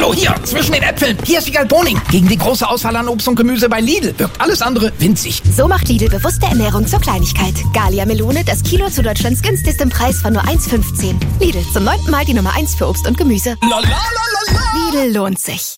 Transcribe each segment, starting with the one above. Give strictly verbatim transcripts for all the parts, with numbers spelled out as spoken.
Hallo, hier, zwischen den Äpfeln. Hier ist Wiegald Boning. Gegen die große Auswahl an Obst und Gemüse bei Lidl wirkt alles andere winzig. So macht Lidl bewusste Ernährung zur Kleinigkeit. Gallia Melone, das Kilo zu Deutschlands günstigstem Preis von nur eins fünfzehn. Lidl, zum neunten Mal die Nummer eins für Obst und Gemüse. La, la, la, la, la. Lidl lohnt sich.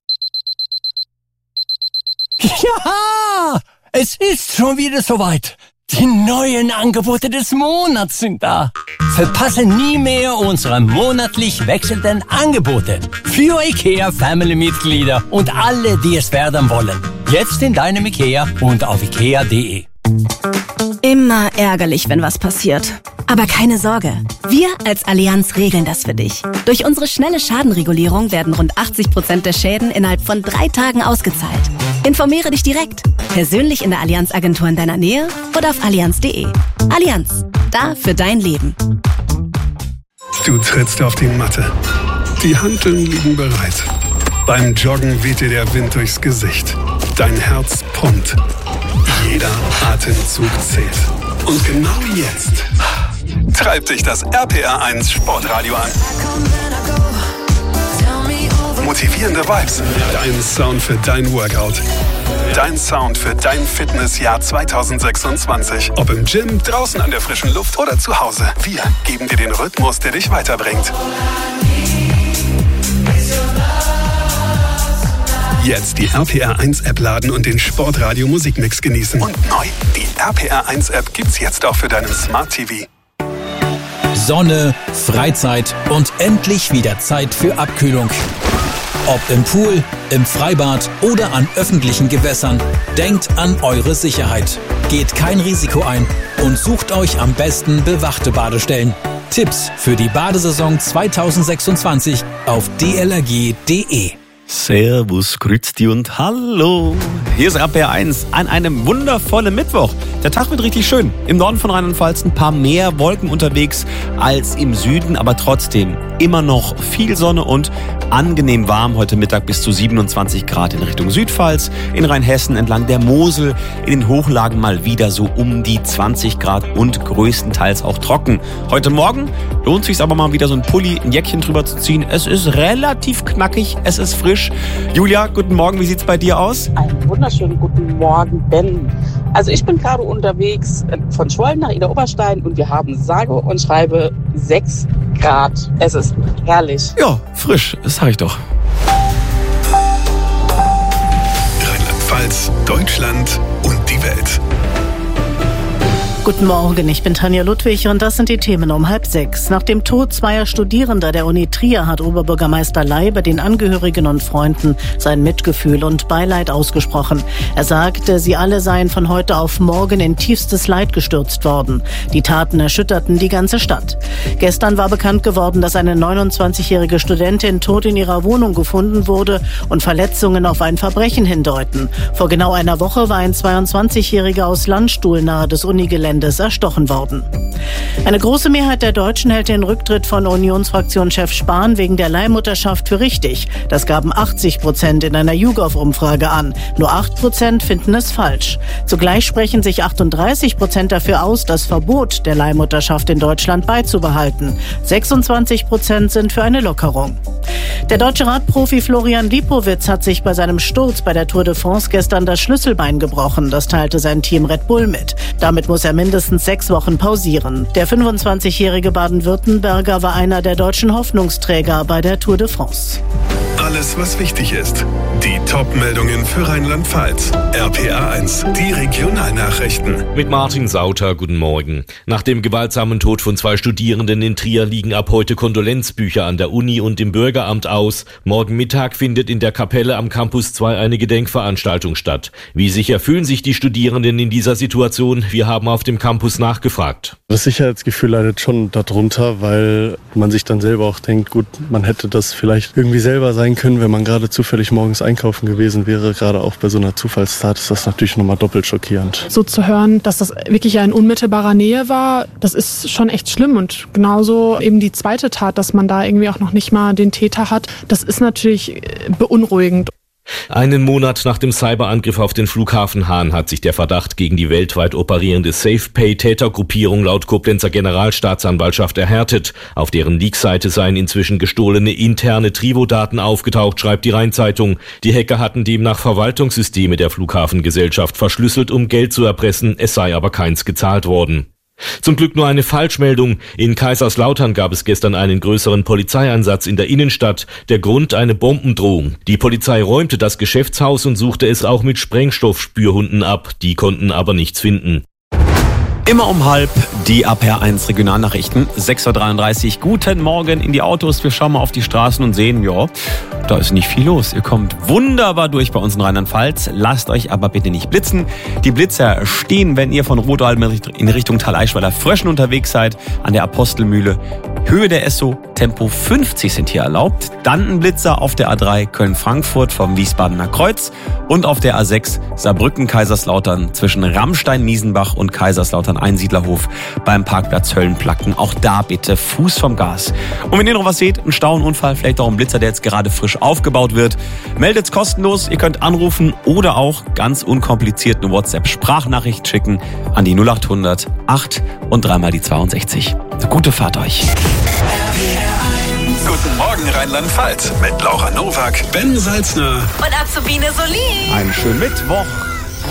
Ja, es ist schon wieder soweit. Die neuen Angebote des Monats sind da. Verpasse nie mehr unsere monatlich wechselnden Angebote für IKEA Family-Mitglieder und alle, die es werden wollen. Jetzt in deinem IKEA und auf ikea punkt de. Immer ärgerlich, wenn was passiert. Aber keine Sorge, wir als Allianz regeln das für dich. Durch unsere schnelle Schadenregulierung werden rund achtzig Prozent der Schäden innerhalb von drei Tagen ausgezahlt. Informiere dich direkt, persönlich in der Allianz-Agentur in deiner Nähe oder auf allianz punkt de. Allianz, da für dein Leben. Du trittst auf die Matte. Die Hanteln liegen bereit. Beim Joggen weht dir der Wind durchs Gesicht. Dein Herz pumpt. Jeder Atemzug zählt. Und genau jetzt treibt dich das R P R eins Sportradio an. Motivierende Vibes. Dein Sound für dein Workout. Dein Sound für dein Fitnessjahr zwanzig sechsundzwanzig. Ob im Gym, draußen an der frischen Luft oder zu Hause. Wir geben dir den Rhythmus, der dich weiterbringt. Jetzt die R P R eins App laden und den Sportradio Musikmix genießen. Und neu, die R P R eins App gibt's jetzt auch für deinen Smart T V. Sonne, Freizeit und endlich wieder Zeit für Abkühlung. Ob im Pool, im Freibad oder an öffentlichen Gewässern, denkt an eure Sicherheit. Geht kein Risiko ein und sucht euch am besten bewachte Badestellen. Tipps für die Badesaison zwanzig sechsundzwanzig auf d l r g punkt de. Servus, grüezi und hallo. Hier ist R P R eins an einem wundervollen Mittwoch. Der Tag wird richtig schön. Im Norden von Rheinland-Pfalz ein paar mehr Wolken unterwegs als im Süden, aber trotzdem immer noch viel Sonne und angenehm warm. Heute Mittag bis zu siebenundzwanzig Grad in Richtung Südpfalz, in Rheinhessen entlang der Mosel, in den Hochlagen mal wieder so um die zwanzig Grad und größtenteils auch trocken. Heute Morgen lohnt es sich aber mal wieder so ein Pulli, ein Jäckchen drüber zu ziehen. Es ist relativ knackig, es ist frisch. Julia, guten Morgen, wie sieht's bei dir aus? Einen wunderschönen guten Morgen, Ben. Also ich bin gerade unterwegs von Schwollen nach Idar-Oberstein und wir haben sage und schreibe sechs Grad. Es ist herrlich. Ja, frisch, das sag ich doch. Rheinland-Pfalz, Deutschland und die Welt. Guten Morgen, ich bin Tanja Ludwig und das sind die Themen um halb sechs. Nach dem Tod zweier Studierender der Uni Trier hat Oberbürgermeister Leibe den Angehörigen und Freunden sein Mitgefühl und Beileid ausgesprochen. Er sagte, sie alle seien von heute auf morgen in tiefstes Leid gestürzt worden. Die Taten erschütterten die ganze Stadt. Gestern war bekannt geworden, dass eine neunundzwanzigjährige Studentin tot in ihrer Wohnung gefunden wurde und Verletzungen auf ein Verbrechen hindeuten. Vor genau einer Woche war ein zweiundzwanzigjähriger aus Landstuhl nahe des Unigeländes erstochen worden. Eine große Mehrheit der Deutschen hält den Rücktritt von Unionsfraktionschef Spahn wegen der Leihmutterschaft für richtig. Das gaben achtzig Prozent in einer YouGov-Umfrage an. Nur acht Prozent finden es falsch. Zugleich sprechen sich achtunddreißig Prozent dafür aus, das Verbot der Leihmutterschaft in Deutschland beizubehalten. sechsundzwanzig Prozent sind für eine Lockerung. Der deutsche Radprofi Florian Lipowitz hat sich bei seinem Sturz bei der Tour de France gestern das Schlüsselbein gebrochen. Das teilte sein Team Red Bull mit. Damit muss er mindestens sechs Wochen pausieren. Der fünfundzwanzigjährige Baden-Württemberger war einer der deutschen Hoffnungsträger bei der Tour de France. Alles, was wichtig ist. Die Top-Meldungen für Rheinland-Pfalz. R P R eins, die Regionalnachrichten. Mit Martin Sauter, guten Morgen. Nach dem gewaltsamen Tod von zwei Studierenden in Trier liegen ab heute Kondolenzbücher an der Uni und im Bürgeramt aus. Morgen Mittag findet in der Kapelle am Campus zwei eine Gedenkveranstaltung statt. Wie sicher fühlen sich die Studierenden in dieser Situation? Wir haben auf dem Campus nachgefragt. Das Sicherheitsgefühl leidet schon darunter, weil man sich dann selber auch denkt, gut, man hätte das vielleicht irgendwie selber sein können, wenn man gerade zufällig morgens einkaufen gewesen wäre. Gerade auch bei so einer Zufallstat ist das natürlich nochmal doppelt schockierend. So zu hören, dass das wirklich in unmittelbarer Nähe war, das ist schon echt schlimm. Und genauso eben die zweite Tat, dass man da irgendwie auch noch nicht mal den Täter hat, das ist natürlich beunruhigend. Einen Monat nach dem Cyberangriff auf den Flughafen Hahn hat sich der Verdacht gegen die weltweit operierende SafePay-Tätergruppierung laut Koblenzer Generalstaatsanwaltschaft erhärtet. Auf deren Leak-Seite seien inzwischen gestohlene interne Trivo-Daten aufgetaucht, schreibt die Rhein-Zeitung. Die Hacker hatten demnach Verwaltungssysteme der Flughafengesellschaft verschlüsselt, um Geld zu erpressen, es sei aber keins gezahlt worden. Zum Glück nur eine Falschmeldung. In Kaiserslautern gab es gestern einen größeren Polizeieinsatz in der Innenstadt. Der Grund eine Bombendrohung. Die Polizei räumte das Geschäftshaus und suchte es auch mit Sprengstoffspürhunden ab. Die konnten aber nichts finden. Immer um halb die A P R eins Regionalnachrichten, sechs Uhr dreiunddreißig. Guten Morgen in die Autos. Wir schauen mal auf die Straßen und sehen, ja, da ist nicht viel los. Ihr kommt wunderbar durch bei uns in Rheinland-Pfalz. Lasst euch aber bitte nicht blitzen. Die Blitzer stehen, wenn ihr von Rodalm in Richtung Tal Eichweiler Fröschen unterwegs seid, an der Apostelmühle. Höhe der Esso, Tempo fünfzig sind hier erlaubt. Dann ein Blitzer auf der A drei Köln-Frankfurt vom Wiesbadener Kreuz und auf der A sechs Saarbrücken-Kaiserslautern zwischen Rammstein-Miesenbach und Kaiserslautern-Einsiedlerhof beim Parkplatz Höllenplacken. Auch da bitte Fuß vom Gas. Und wenn ihr noch was seht, ein Stauunfall, vielleicht auch ein Blitzer, der jetzt gerade frisch aufgebaut wird, meldet's kostenlos. Ihr könnt anrufen oder auch ganz unkompliziert eine WhatsApp-Sprachnachricht schicken an die null acht hundert acht und dreimal die zweiundsechzig. Eine gute Fahrt euch. Guten Morgen Rheinland-Pfalz mit Laura Nowak, Ben Salzner und Azubine Solin. Einen schönen Mittwoch.